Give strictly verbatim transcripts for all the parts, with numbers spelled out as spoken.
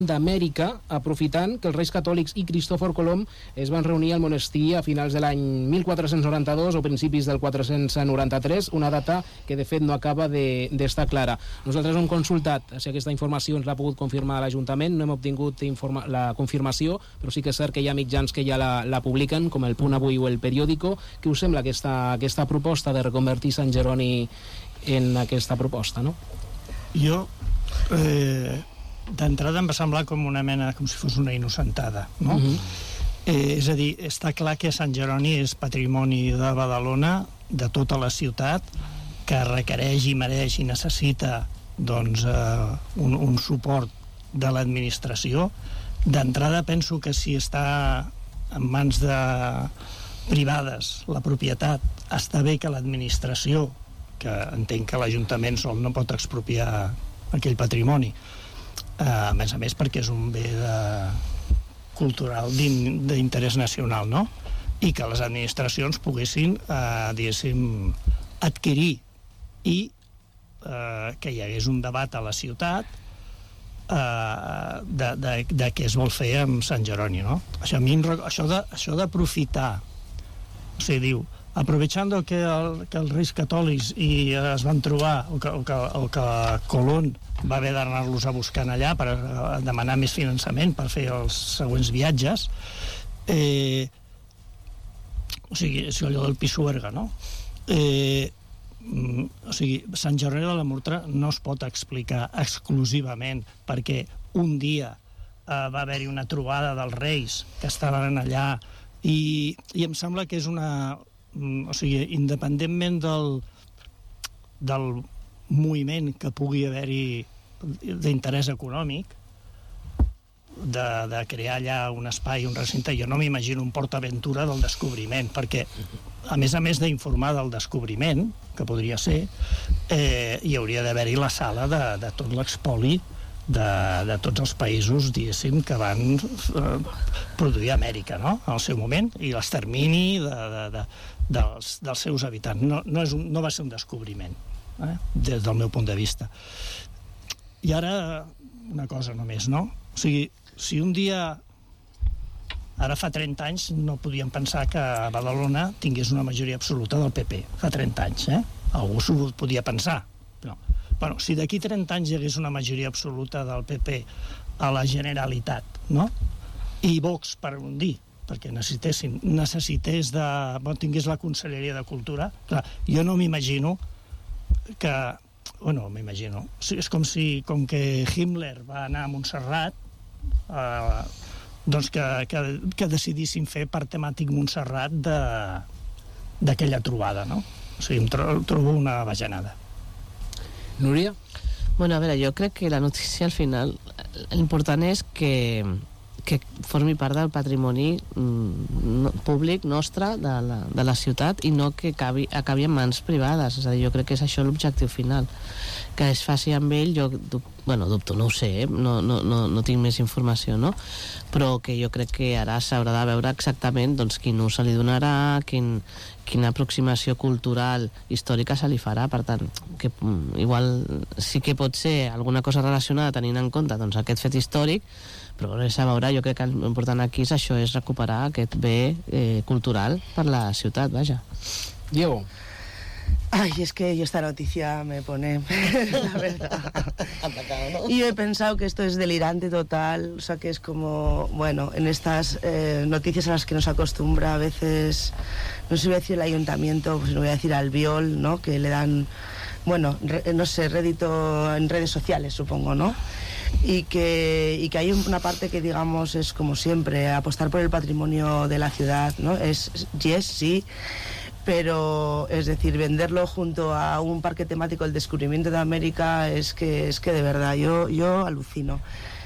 d'Amèrica, aprofitant que els reis catòlics i Cristòfor Colom es van reunir al monestir a finals de l'any mil quatre-cents noranta-dos o principis del quatre-cents noranta-tres, una data que de fet no acaba d'estar de, clara. Nosaltres hem consultat si aquesta informació ens l'ha pogut confirmar l'Ajuntament, no hem obtingut informa la confirmació, però sí que és cert que hi ha mitjans que ja la, la publiquen, com el Punt Avui o el Periódico. Què us sembla aquesta, aquesta proposta de reconvertir Sant Jeroni en aquesta proposta, no? Jo... Eh... d'entrada em va semblar com una mena, com si fos una innocentada, no? Uh-huh. eh, és a dir, està clar que Sant Jeroni és patrimoni de Badalona, de tota la ciutat, que requereix i mereix i necessita doncs, eh, un, un suport de l'administració. D'entrada penso que si està en mans de privades la propietat, està bé que l'administració, que entenc que l'Ajuntament sol no pot expropiar aquell patrimoni, Uh, a més a més perquè és un bé de... cultural d'interès nacional, no? I que les administracions poguessin uh, diguéssim adquirir i uh, que hi hagués un debat a la ciutat uh, de, de, de què es vol fer amb Sant Jeroni, no? Això, a mi, això, de, això d'aprofitar, o sigui, diu, aprovechando que, el, que els reis catòlics i es van trobar o que, o que, o que Colón va haver d'anar-los a buscar allà per a demanar més finançament per fer els següents viatges, eh, o sigui, és allò del Pisuerga, no? Eh, o sigui, Sant Jeroni de la Murtra no es pot explicar exclusivament perquè un dia eh, va haver-hi una trobada dels reis que estaven allà i, i em sembla que és una... o sigui, independentment del, del moviment que pugui haver-hi d'interès econòmic de, de crear allà un espai, un recinte, jo no m'imagino un PortAventura del descobriment, perquè a més a més d'informar del descobriment, que podria ser, eh, hi hauria d'haver-hi la sala de, de tot l'expoli de, de tots els països, diguéssim, que van eh, produir Amèrica, no?, en el seu moment, i l'extermini de, de, de, dels, dels seus habitants. No, no, és un, no va ser un descobriment, eh, des del meu punt de vista. I ara, una cosa només, no? O sigui, si un dia, ara fa trenta anys, no podíem pensar que Badalona tingués una majoria absoluta del P P, fa trenta anys, eh? Algú s'ho podia pensar, no. Bueno, si d'aquí trenta anys hi hagués una majoria absoluta del P P a la Generalitat, no? I Vox, per un dir, perquè necessitessin, necessités de... Bueno, tingués la Conselleria de Cultura, clar, jo no m'imagino que... Bueno, m'imagino. És com si, com que Himmler va anar a Montserrat, eh, doncs que, que, que decidissin fer per temàtic Montserrat d'aquella trobada, no? O sigui, em trobo, trobo una bajanada. Núria? Bueno, a veure, jo crec que la notícia al final, l'important és que, que formi part del patrimoni mm, públic nostre de la, de la ciutat i no que acabi, acabi en mans privades. És a dir, jo crec que és això l'objectiu final. Que es faci amb ell, jo dub, bueno, dubto, no ho sé, eh? no, no, no, no tinc més informació, no? Però que jo crec que ara s'haurà de veure exactament doncs, quin ús se li donarà, quin, quina aproximació cultural històrica se li farà. Per tant, que igual sí que pot ser alguna cosa relacionada tenint en compte doncs, aquest fet històric, però res a veure. Jo crec que l'important aquí és això, és recuperar aquest bé eh, cultural per la ciutat, vaja. Diego. Ay, es que yo esta noticia me pone, la verdad. Y yo he pensado que esto es delirante total, o sea que es como, bueno, en estas eh, noticias a las que nos acostumbra a veces, no sé si voy a decir el ayuntamiento, pues no voy a decir Albiol, ¿no?, que le dan, bueno, re, no sé, rédito en redes sociales, supongo, ¿no? Y que, y que hay una parte que, digamos, es como siempre, apostar por el patrimonio de la ciudad, ¿no? Es, yes, sí, pero es decir, venderlo junto a un parque temático, el descubrimiento de América, es que, es que de verdad yo, yo alucino.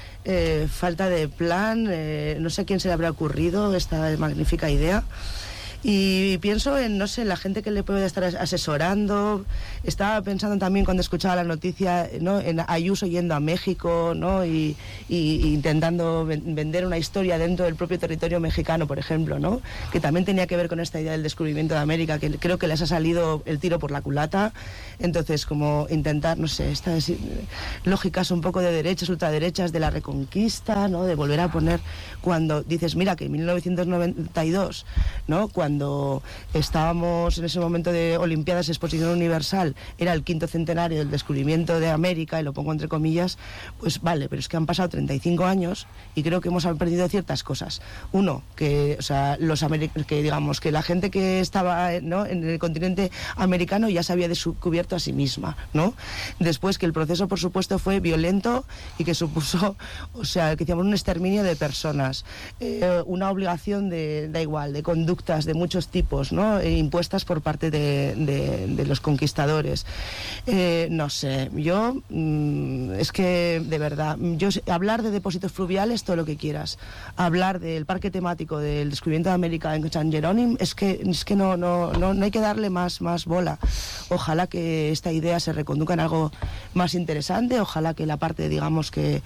Eh, falta de plan, eh, no sé a quién se le habrá ocurrido esta magnífica idea, Y pienso en, no sé, la gente que le puede estar asesorando. Estaba pensando también cuando escuchaba la noticia, ¿no?, en Ayuso yendo a México, ¿no?, y, y, y intentando ven, vender una historia dentro del propio territorio mexicano, por ejemplo, ¿no?, que también tenía que ver con esta idea del descubrimiento de América, que creo que les ha salido el tiro por la culata. Entonces, como intentar, no sé, estas lógicas un poco de derechas, ultraderechas, de la reconquista, ¿no?, de volver a poner, cuando dices, mira, que en mil novecientos noventa y dos, ¿no?, cuando estábamos en ese momento de Olimpiadas, Exposición Universal, era el quinto centenario del descubrimiento de América, y lo pongo entre comillas, pues vale, pero es que han pasado treinta y cinco años y creo que hemos perdido ciertas cosas. Uno, que, o sea, los que digamos que la gente que estaba, ¿no?, en el continente americano ya se había descubierto a sí misma, ¿no? Después, que el proceso, por supuesto, fue violento y que supuso, o sea, que hicimos un exterminio de personas, eh, una obligación de, da igual, de conductas de muchos tipos, ¿no?, e impuestas por parte de, de, de los conquistadores. Eh, no sé, yo mmm, es que de verdad, yo hablar de depósitos fluviales, todo lo que quieras, hablar del parque temático del descubrimiento de América en San Jerónimo, es que es que no no no no hay que darle más más bola. Ojalá que esta idea se reconduzca en algo más interesante, ojalá que la parte, digamos, que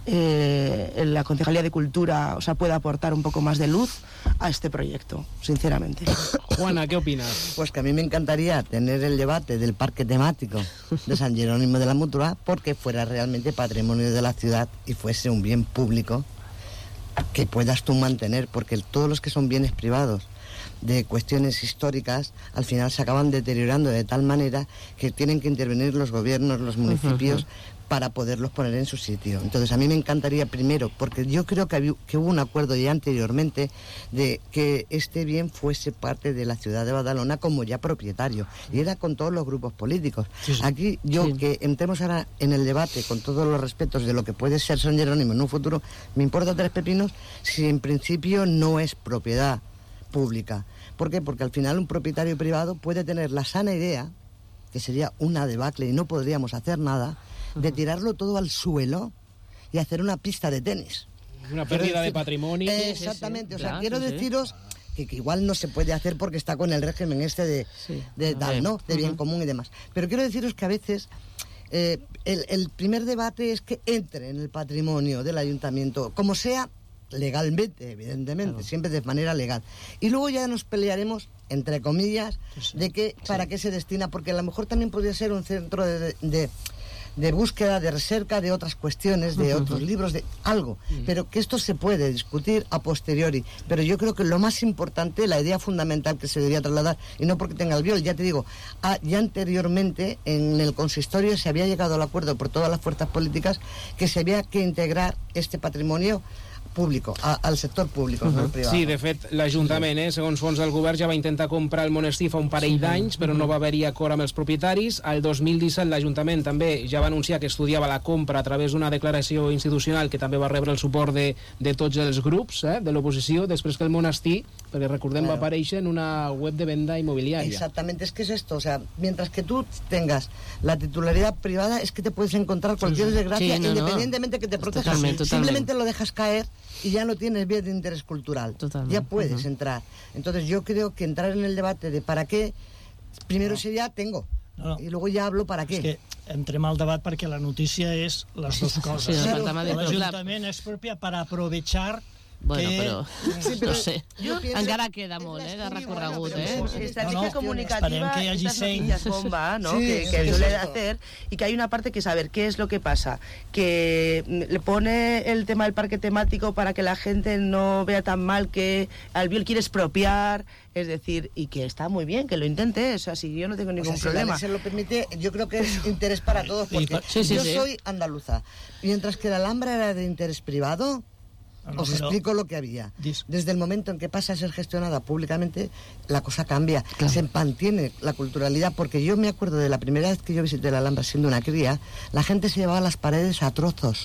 eh, la Concejalía de Cultura, o sea, pueda aportar un poco más de luz a este proyecto, sinceramente. Juana, ¿qué opinas? Pues que a mí me encantaría tener el debate del parque temático de San Jerónimo de la Mutua porque fuera realmente patrimonio de la ciudad y fuese un bien público que puedas tú mantener, porque todos los que son bienes privados de cuestiones históricas al final se acaban deteriorando de tal manera que tienen que intervenir los gobiernos, los municipios, uh-huh, para poderlos poner en su sitio. Entonces a mí me encantaría primero, porque yo creo que, había, que hubo un acuerdo ya anteriormente de que este bien fuese parte de la ciudad de Badalona como ya propietario, y era con todos los grupos políticos. Sí, sí. Aquí yo, sí, que entremos ahora en el debate con todos los respetos de lo que puede ser San Jerónimo en un futuro, me importa tres pepinos si en principio no es propiedad pública. ¿Por qué? Porque al final un propietario privado puede tener la sana idea, que sería una debacle y no podríamos hacer nada, de tirarlo todo al suelo y hacer una pista de tenis. Una pérdida decir, de patrimonio. Eh, exactamente, sí, sí. O sea, claro, quiero sí, deciros que, que igual no se puede hacer porque está con el régimen este de, sí, de tal, ¿no? De bien uh-huh, común y demás. Pero quiero deciros que a veces eh, el, el primer debate es que entre en el patrimonio del ayuntamiento, como sea, legalmente, evidentemente, claro, siempre de manera legal. Y luego ya nos pelearemos, entre comillas, sí, de que, para sí, qué se destina, porque a lo mejor también podría ser un centro de, de, de búsqueda, de recerca de otras cuestiones, de uh-huh, otros libros, de algo, uh-huh, pero que esto se puede discutir a posteriori. Pero yo creo que lo más importante, la idea fundamental que se debería trasladar, y no porque tenga el viol, ya te digo, a, ya anteriormente en el consistorio se había llegado al acuerdo por todas las fuerzas políticas que se había que integrar este patrimonio público, a, al sector públic, uh-huh, no privat. Sí, de fet, l'Ajuntament, eh, segons fons del govern, ja va intentar comprar el monestir fa un parell d'anys, però no va haver-hi acord amb els propietaris. El dos mil disset l'Ajuntament també ja va anunciar que estudiava la compra a través d'una declaració institucional que també va rebre el suport de, de tots els grups eh, de l'oposició, després que el monestir, perquè recordem, claro, va aparèixer en una web de venda inmobiliària. Exactamente, es que es esto, o sea, mientras que tú tengas la titularidad privada, es que te puedes encontrar cualquier sí, desgracia, sí, no, independientemente no, que te protejas. Totalmente, simplemente totalmente lo dejas caer y ya no tienes bien de interés cultural. Totalmente. Ya puedes uh-huh, entrar. Entonces yo creo que entrar en el debate de para qué, primero no, sería tengo, no, no, y luego ya hablo para qué. És que entrem al debat perquè la notícia és les dues coses. Sí, claro, l'Ajuntament és pròpia per aprovechar. Bueno, que... però, sí, però no sé, pienso... encara queda molt, eh, de recorregut, bueno, eh? Estrategia no, no, comunicativa, que estas seis... noticias bomba, ¿no? Sí, que, que sí, suele sí, hacer, y que hay una parte que es saber qué es lo que pasa, que le pone el tema del parque temático para que la gente no vea tan mal que Albiol quiere expropiar, es decir, y que está muy bien, que lo intente, o sea, si yo no tengo ningún o sea, problema. Si la ley se lo permite, yo creo que es interés para todos, porque sí, sí, yo sí. soy andaluza, mientras que la Alhambra era de interés privado. No, no, Os pero... explico lo que había. Desde el momento en que pasa a ser gestionada públicamente, la cosa cambia. Claro. Se mantiene la culturalidad, porque yo me acuerdo de la primera vez que yo visité la Alhambra siendo una cría, la gente se llevaba las paredes a trozos.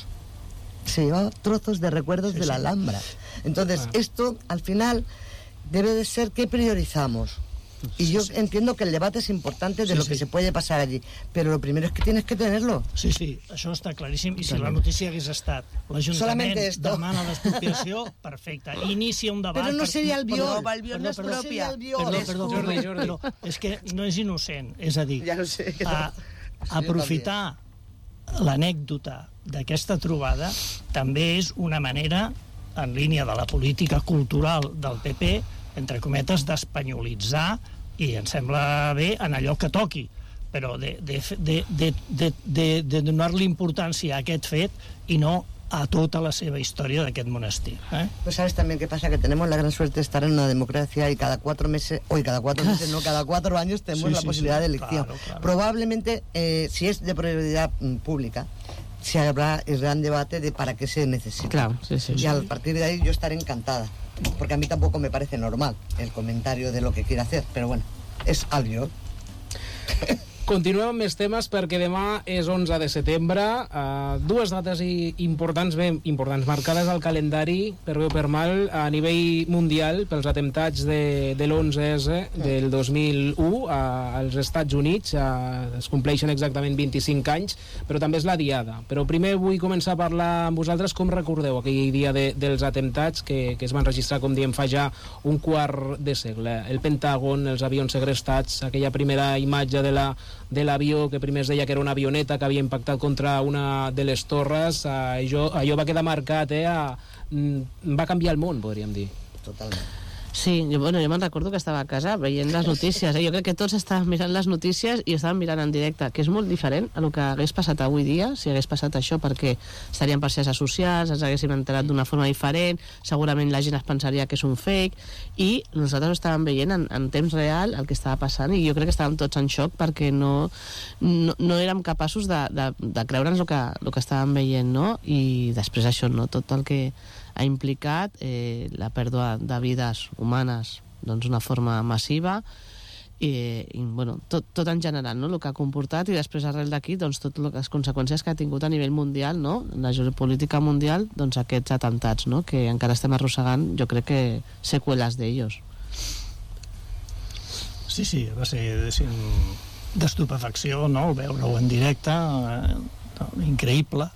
Se llevaba trozos de recuerdos sí, de la Alhambra. Entonces, ah. esto, al final, debe de ser ¿qué priorizamos? Y yo entiendo que el debate es importante de sí, lo sí. que se puede pasar allí, pero lo primero es que tienes que tenerlo. Sí, sí, això està claríssim, i si la notícia hagués estat l'Ajuntament Solamente esto. demana l'expropiació, perfecte, inicia un debat... Pero no per- sería el viol. No, el viol no es Perdó, propia. sería el viol. Perdó, Es perdó, Jordi, perdó, Jordi. però és que no és innocent, és a dir, Ja ho sé. Que a, aprofitar l'anècdota d'aquesta trobada també és una manera, en línia de la política cultural del P P, entre cometes, d'espanyolitzar, i em sembla bé en allò que toqui, però de, de, de, de, de, de, de donar-li importància a aquest fet i no a tota la seva història d'aquest monestir. ¿eh? Pues sabes también qué pasa, que tenemos la gran suerte de estar en una democracia y cada cuatro meses, hoy cada cuatro meses, no, cada cuatro años tenemos Sí, la sí, posibilidad sí, de elección. claro, claro. Probablemente, eh, si es de prioridad mm, pública, se habrá el gran debate de para qué se necesita. Claro, sí, sí. Y a partir de ahí yo estaré encantada, porque a mí tampoco me parece normal el comentario de lo que quiere hacer, pero bueno, es algo. Continuem amb més temes perquè demà és onze de setembre, uh, dues dates i importants, ben importants, marcades al calendari, per bé o per mal, a nivell mundial, pels atemptats de, de l'onze esse del dos mil u uh, als Estats Units. Uh, es compleixen exactament vint-i-cinc anys, però també és la diada. Però primer vull començar a parlar amb vosaltres com recordeu aquell dia de, dels atemptats que, que es van registrar, com diem, fa ja un quart de segle. El Pentàgon, els avions segrestats, aquella primera imatge de la de l'avió que primer es deia que era una avioneta que havia impactat contra una de les torres, eh, allò, allò va quedar marcat, eh, a, mm, va canviar el món, podríem dir. Totalment. Sí, jo, bueno, jo me'n recordo que estava a casa veient les notícies. Eh? Jo crec que tots estàvem mirant les notícies i estàvem mirant en directe, que és molt diferent a el que hagués passat avui dia, si hagués passat això, perquè estarien per xarxes socials, ens haguéssim enterat d'una forma diferent, segurament la gent es pensaria que és un fake, i nosaltres estàvem veient en, en temps real el que estava passant, i jo crec que estàvem tots en xoc perquè no, no, no érem capaços de, de, de creure'ns el que, el que estàvem veient, no? I després això, no? Tot el que ha implicat eh, la pèrdua de vides humanes doncs d'una forma massiva i, i bueno, tot, tot en general, no? El que ha comportat, i després arrel d'aquí doncs tot les conseqüències que ha tingut a nivell mundial, no? La geopolítica mundial, doncs aquests atemptats, no? Que encara estem arrossegant, jo crec que seqüeles d'ells. Sí, sí, va ser d'estupefacció, no? Veure-ho en directe, eh, increïble,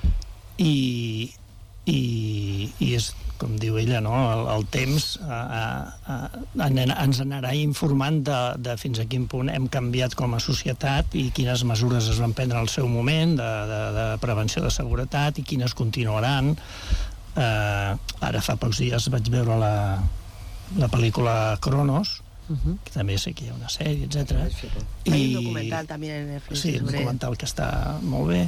i i, i és, com diu ella, no? el, el temps a, a, a, ens anarà informant de, de fins a quin punt hem canviat com a societat i quines mesures es van prendre al seu moment de, de, de prevenció de seguretat i quines continuaran. Eh, ara fa pocs dies vaig veure la, la pel·lícula Cronos, uh-huh. que també sé que hi ha una sèrie, etcètera. I hay un documental també en Netflix. Sí, un documental que està molt bé.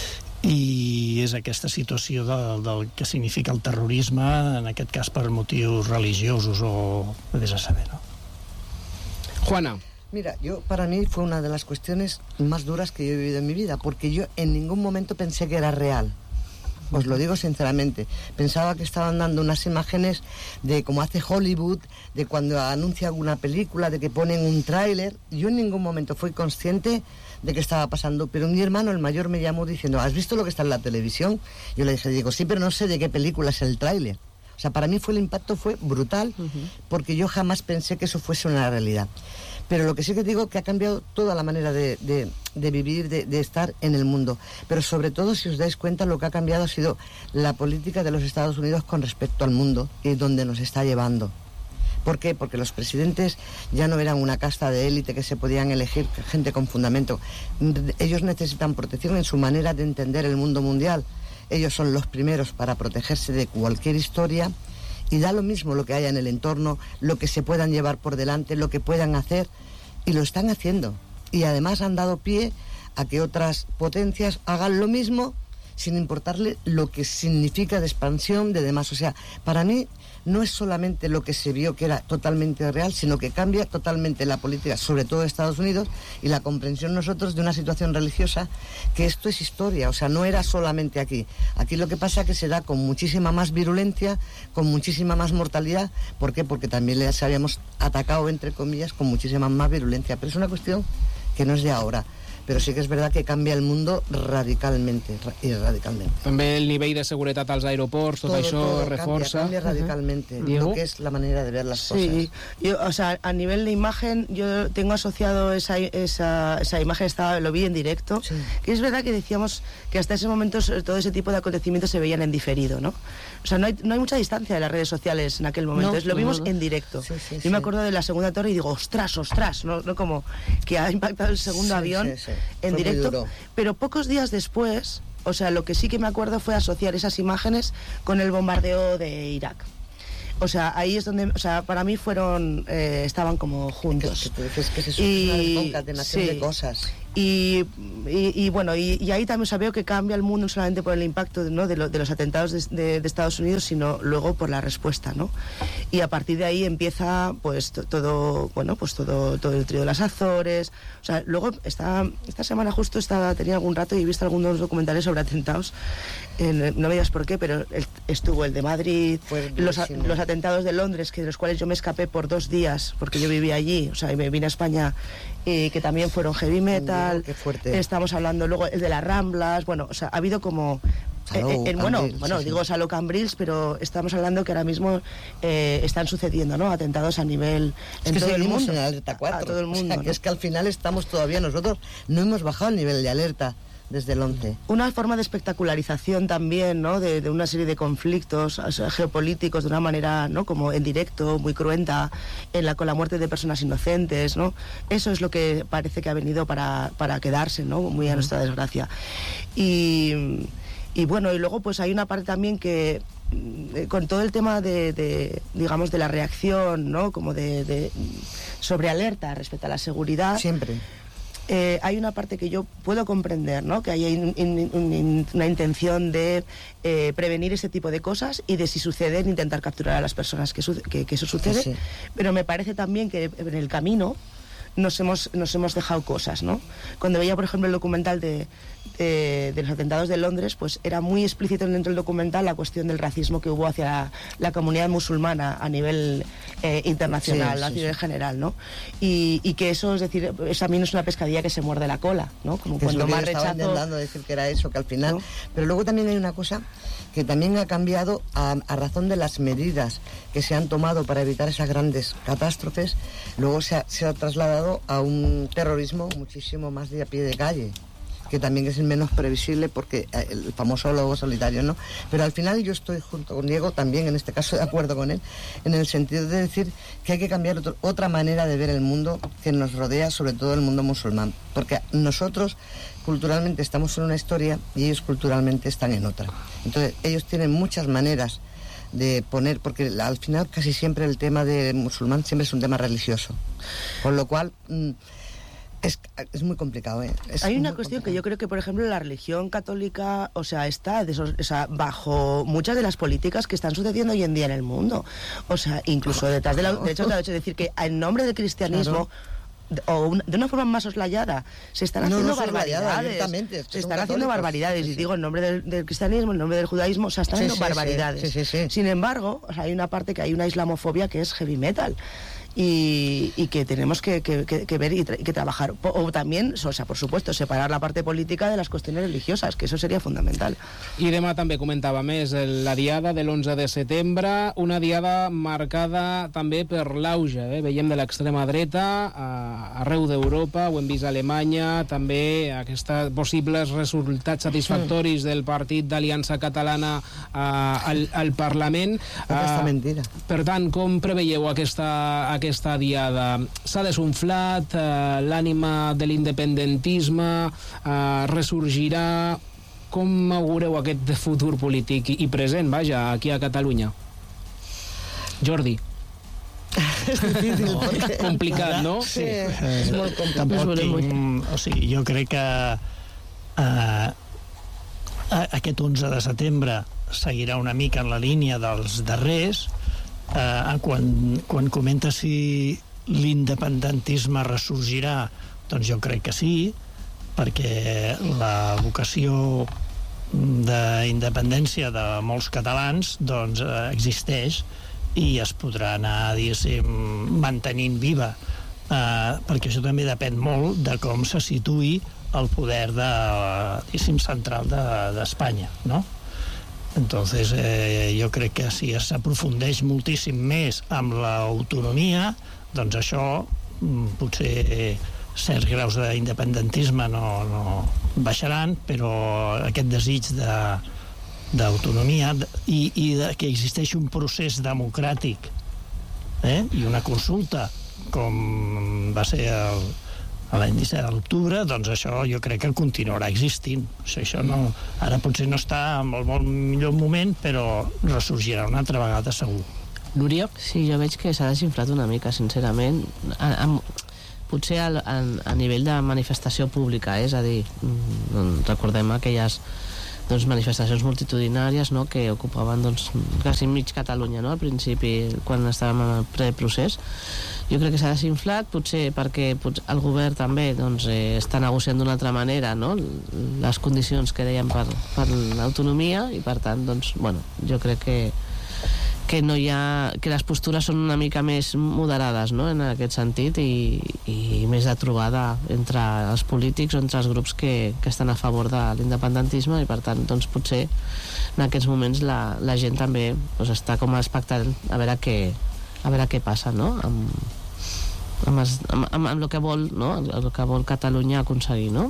I és aquesta situació del, del que significa el terrorisme, en aquest cas per motius religiosos o vés a saber, ¿no? Juana. Mira, yo para mí fue una de las cuestiones más duras que yo he vivido en mi vida, porque yo en ningún momento pensé que era real. Os lo digo sinceramente. Pensaba que estaban dando unas imágenes de como hace Hollywood, de cuando anuncia alguna película, de que ponen un tráiler. Yo en ningún momento fui consciente de qué estaba pasando, pero mi hermano, el mayor, me llamó diciendo, ¿has visto lo que está en la televisión? Yo le dije, digo, sí, pero no sé de qué película es el tráiler. O sea, para mí fue el impacto fue brutal, uh-huh. porque yo jamás pensé que eso fuese una realidad. Pero lo que sí que digo que ha cambiado toda la manera de, de, de vivir, de, de estar en el mundo. Pero sobre todo, si os dais cuenta, lo que ha cambiado ha sido la política de los Estados Unidos con respecto al mundo y donde nos está llevando. ¿Por qué? Porque los presidentes ya no eran una casta de élite que se podían elegir gente con fundamento. Ellos necesitan protección en su manera de entender el mundo mundial. Ellos son los primeros para protegerse de cualquier historia y da lo mismo lo que haya en el entorno, lo que se puedan llevar por delante, lo que puedan hacer, y lo están haciendo. Y además han dado pie a que otras potencias hagan lo mismo sin importarle lo que significa de expansión, de demás. O sea, para mí no es solamente lo que se vio que era totalmente real, sino que cambia totalmente la política, sobre todo de Estados Unidos, y la comprensión nosotros de una situación religiosa, que esto es historia, o sea, no era solamente aquí. Aquí lo que pasa es que se da con muchísima más virulencia, con muchísima más mortalidad. ¿Por qué? Porque también les habíamos atacado, entre comillas, con muchísima más virulencia. Pero es una cuestión que no es de ahora. pero sí que es verdad que cambia el mundo radicalmente, y radicalmente. També el nivell de seguretat als aeroports, tot todo, això todo reforça. Cambia, cambia radicalmente uh-huh. lo que es la manera de ver las sí. cosas. Yo, o sea, a nivel de imagen, yo tengo asociado esa, esa, esa imagen, estaba, lo vi en directo, sí. que es verdad que decíamos que hasta ese momento todo ese tipo de acontecimientos se veían en diferido, ¿no? O sea, no hay, no hay mucha distancia de las redes sociales en aquel momento, no, es, lo vimos no, no. en directo. Sí, sí, yo sí. me acuerdo de la segunda torre y digo, ostras, ostras, no, no como que ha impactado el segundo Sí, avión sí, sí. en Fue muy directo, duro. pero pocos días después, o sea, lo que sí que me acuerdo fue asociar esas imágenes con el bombardeo de Irak. O sea, ahí es donde, o sea, para mí fueron, eh, estaban como juntos. Que, que, que, que se y, una concatenación sí. de cosas. Y, y, y bueno, y, y ahí también o sea, veo que cambia el mundo no solamente por el impacto, ¿no?, de, lo, de los atentados de, de, de Estados Unidos, sino luego por la respuesta, ¿no? Y a partir de ahí empieza pues to, todo, bueno, pues todo, todo el trío de las Azores. O sea, luego esta, esta semana justo estaba, tenía algún rato y he visto algunos documentales sobre atentados. En, no me digas por qué, pero el, estuvo el de Madrid, los, los atentados de Londres, que de los cuales yo me escapé por dos días, porque yo vivía allí, o sea, y me vine a España, eh, que también fueron heavy metal. Qué fuerte. Estamos hablando luego el de las Ramblas, bueno, o sea, ha habido como... Salou, eh, eh, bueno, Cambrils, bueno sí, digo sí. Salou, Cambrils, pero estamos hablando que ahora mismo eh, están sucediendo, ¿no?, atentados a nivel es en que todo el seguimos mundo. en alerta cuatro. A todo el mundo, O sea, que ¿no? es que al final estamos todavía, nosotros no hemos bajado el nivel de alerta desde el once. Una forma de espectacularización también, ¿no?, de, de una serie de conflictos, o sea, geopolíticos de una manera, ¿no?, como en directo, muy cruenta, en la, con la muerte de personas inocentes, ¿no? Eso es lo que parece que ha venido para, para quedarse, ¿no?, muy a nuestra desgracia. Y, y bueno, y luego pues hay una parte también que con todo el tema de, de digamos, de la reacción, ¿no?, como de, de sobre alerta respecto a la seguridad. Siempre. Eh, hay una parte que yo puedo comprender, ¿no?, que hay in, in, in, una intención de eh, prevenir ese tipo de cosas y de, si suceden, intentar capturar a las personas que, que, que eso sucede, sí, sí. Pero me parece también que en el camino nos hemos, nos hemos dejado cosas, ¿no? Cuando veía, por ejemplo, el documental de, de, de los atentados de Londres, pues era muy explícito dentro del documental la cuestión del racismo que hubo hacia la, la comunidad musulmana a nivel eh, internacional, sí, a sí, nivel sí. general, ¿no? Y, y que eso, es decir, eso también es una pescadilla que se muerde la cola, ¿no? Como Que cuando es lo que más yo estaba rechazo... intentando decir que era eso, que al final... ¿No? Pero luego también hay una cosa que también ha cambiado a, a razón de las medidas que se han tomado para evitar esas grandes catástrofes. Luego se ha, se ha trasladado a un terrorismo muchísimo más de a pie de calle, que también es el menos previsible, porque el famoso lobo solitario, ¿no? Pero al final yo estoy junto con Diego, también en este caso de acuerdo con él, en el sentido de decir que hay que cambiar otro, otra manera de ver el mundo que nos rodea, sobre todo el mundo musulmán, porque nosotros culturalmente estamos en una historia y ellos culturalmente están en otra. Entonces ellos tienen muchas maneras de poner, porque al final casi siempre el tema de musulmán siempre es un tema religioso, con lo cual... Mmm, Es, es muy complicado, ¿eh? Es Hay una muy cuestión complicado. que yo creo que, por ejemplo, la religión católica, o sea, está de esos, o sea, bajo muchas de las políticas que están sucediendo hoy en día en el mundo. O sea, incluso detrás de la... De hecho, de decir que en nombre del cristianismo... Claro. O una, de una forma más soslayada se están no, haciendo no barbaridades es se están haciendo católicos. barbaridades Sí, y sí. digo en nombre del, del cristianismo, en nombre del judaísmo, o sea, están Sí, haciendo sí, barbaridades. sí, sí, sí, sí. Sin embargo, o sea, hay una parte que hay una islamofobia que es heavy metal y, y que tenemos que, que, que, que ver y, tra y que trabajar, o también, o sea, por supuesto, separar la parte política de las cuestiones religiosas, que eso sería fundamental. I demà també comentava més la diada de l'onze de setembre, una diada marcada també per l'auge, eh? Veiem de l'extrema dreta a, arreu d'Europa, ho hem vist a Alemanya, també aquests possibles resultats satisfactoris del partit d'Aliança Catalana a, al, al Parlament. Aquesta mentira. Per tant, com preveieu aquesta, aquesta diada? S'ha desunflat, eh, l'ànima de l'independentisme eh, ressorgirà? Com augureu aquest futur polític i, i present, vaja, aquí a Catalunya? Jordi. És difícil, No, perquè... complicat, no? Sí, és molt complicat. Tampoc tinc... O sigui, jo crec que eh, aquest onze de setembre seguirà una mica en la línia dels darrers. Eh, quan, quan comenta si l'independentisme ressorgirà, doncs jo crec que sí, perquè la vocació d'independència de molts catalans doncs eh, existeix i es podrà anar, diguéssim, mantenint viva, eh, perquè això també depèn molt de com se situï el poder de, diguéssim, central d'Espanya, de, no? Entonces, eh, jo crec que si s'aprofundeix moltíssim més amb l'autonomia, doncs això potser eh, certs graus d'independentisme no, no baixaran, però aquest desig de, d'autonomia i, i de, que existeix un procés democràtic eh, i una consulta com va ser el, l'any disset d'octubre, doncs això jo crec que continuarà existint. Això, això no, ara potser no està en el molt millor moment, però ressorgirà una altra vegada segur. Núria? Sí, jo veig que s'ha desinflat una mica, sincerament. A, a, potser a, a, a nivell de manifestació pública, eh? És a dir, recordem aquelles doncs, manifestacions multitudinàries, no?, que ocupaven doncs, quasi mig Catalunya, no?, al principi, quan estàvem en el preprocés. Jo crec que s'ha desinflat, potser perquè potser el govern també doncs, eh, està negociant d'una altra manera, no?, les condicions que deien per, per l'autonomia, i per tant, doncs, bueno, jo crec que que no hi ha, que les postures són una mica més moderades, no?, en aquest sentit, i, i més de trobada entre els polítics o entre els grups que, que estan a favor de l'independentisme, i per tant doncs, potser en aquests moments la, la gent també doncs, està com expectant a veure què, a veure què passa, no?, amb, amb, els, amb, amb, amb el que vol, no?, el que vol Catalunya aconseguir, no?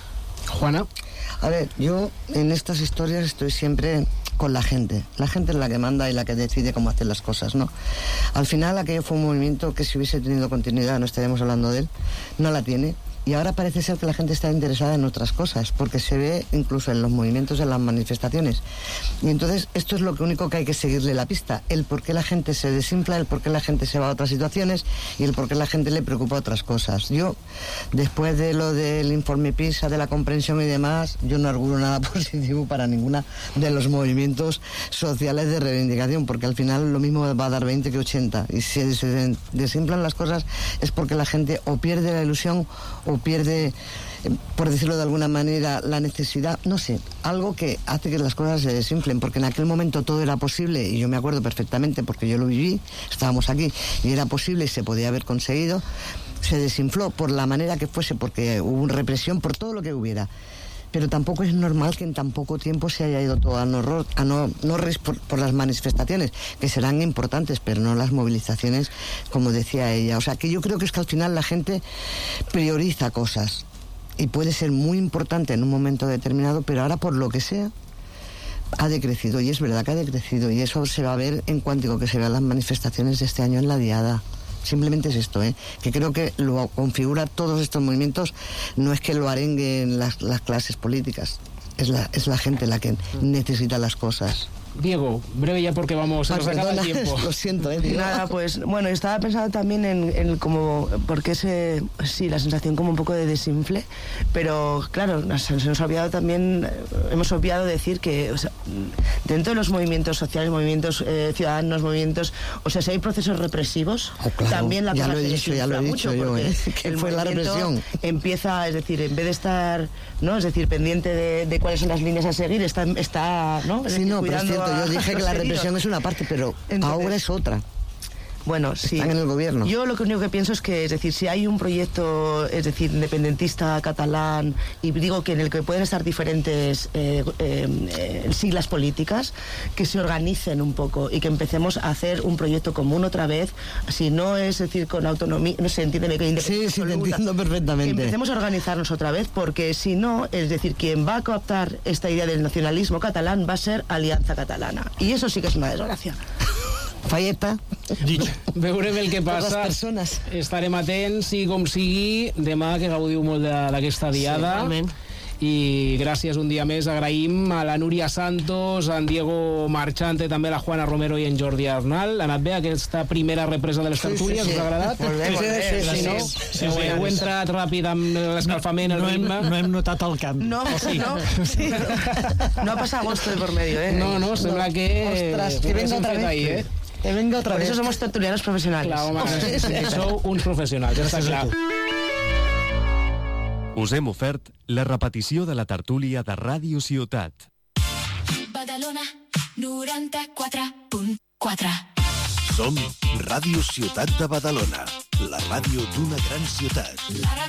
Juana. A ver, yo en estas historias estoy siempre con la gente. La gente es la que manda y la que decide cómo hacer las cosas, ¿no? Al final aquello fue un movimiento que si hubiese tenido continuidad no estaríamos hablando de él. No la tiene. Y ahora parece ser que la gente está interesada en otras cosas, porque se ve incluso en los movimientos, en las manifestaciones. Y entonces esto es lo único que hay que seguirle la pista, el por qué la gente se desinfla, el por qué la gente se va a otras situaciones y el por qué la gente le preocupa otras cosas. Yo, después de lo del informe PISA, de la comprensión y demás, yo no auguro nada positivo para ninguna de los movimientos sociales de reivindicación, porque al final lo mismo va a dar veinte que ochenta. Y si se desinflan las cosas es porque la gente o pierde la ilusión o pierde, por decirlo de alguna manera, la necesidad, no sé, algo que hace que las cosas se desinflen, porque en aquel momento todo era posible, y yo me acuerdo perfectamente porque yo lo viví, estábamos aquí, y era posible y se podía haber conseguido. Se desinfló por la manera que fuese, porque hubo represión por todo lo que hubiera. Pero tampoco es normal que en tan poco tiempo se haya ido todo a no, a no, no res por, por las manifestaciones, que serán importantes, pero no las movilizaciones, como decía ella. O sea, que yo creo que es que al final la gente prioriza cosas y puede ser muy importante en un momento determinado, pero ahora por lo que sea ha decrecido, y es verdad que ha decrecido, y eso se va a ver en cuántico que se vean las manifestaciones de este año en la Diada. Simplemente es esto, ¿eh? Que creo que lo configura todos estos movimientos, no es que lo arenguen las, las clases políticas, es la, es la gente la que necesita las cosas. Diego, breve ya porque vamos, se nos acaba el tiempo. Lo siento, eh, Diego. Nada, pues bueno, estaba pensando también en, en como, porque ese, sí, la sensación como un poco de desinfle, pero claro, se nos ha olvidado también, hemos obviado decir que, o sea, dentro de los movimientos sociales, movimientos eh, ciudadanos, movimientos, o sea, si hay procesos represivos, oh, claro, también la ya cosa lo he se dicho, ya lo he dicho yo, eh, que el fue la represión. Empieza, es decir, en vez de estar, ¿no? Es decir, pendiente de, de cuáles son las líneas a seguir, está, está ¿no? Es sí, decir, no, pero es cierto, yo dije que la represión es una parte, pero entonces, ahora es otra. Bueno, sí. Están en el gobierno. Yo lo único que pienso es que, es decir, si hay un proyecto, es decir, independentista catalán, y digo que en el que pueden estar diferentes eh, eh, siglas políticas, que se organicen un poco y que empecemos a hacer un proyecto común otra vez, si no es decir con autonomía, no sé, entiéndeme que independencia. Sí, sí, te entiendo perfectamente. Que empecemos a organizarnos otra vez, porque si no, es decir, quien va a cooptar esta idea del nacionalismo catalán va a ser Alianza Catalana. Y eso sí que es una desgracia. Falleta. Veurem el que passa. Estarem atents i com sigui, demà que gaudiu molt d'aquesta diada. Sí, i gràcies un dia més. Agraïm a la Núria Santos, a en Diego Marchante, també a la Juana Romero i en Jordi Arnal. Ha anat bé aquesta primera represa de les tertúlies? Sí, sí, sí. Us ha agradat? Molt bé, molt bé. Sí, sí, no? Sí, sí, sí. Heu entrat ràpid amb l'escalfament, el no, hem, ritme? no hem notat el canvi. No, sí. no, sí. No ha pasado agosto de por medio, ¿eh? No, no, sembla no. que... Ostras, que venga otra vez. Ahí, eh? Que venga otra Por vez. eso somos tertulianos profesionales. Clar, home, sí, sí. Sou uns professionals, ja està clar. Us hem ofert la repetició de la tertúlia de Ràdio Ciutat. Badalona noranta-quatre punt quatre. Som Ràdio Ciutat de Badalona, la ràdio d'una gran ciutat. La